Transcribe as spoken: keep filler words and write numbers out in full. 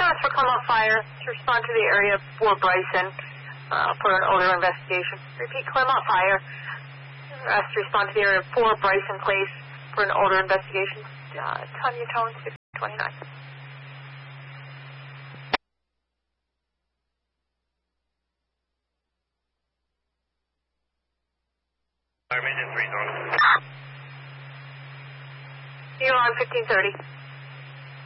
ask for Claremont Fire to respond to the area for Bryson uh, for an odor investigation. Repeat, Claremont Fire asked to respond to the area for Bryson Place for an odor investigation. Uh, Tanya Tone, six twenty-nine. Fire Maintenance three zone. You're on fifteen thirty.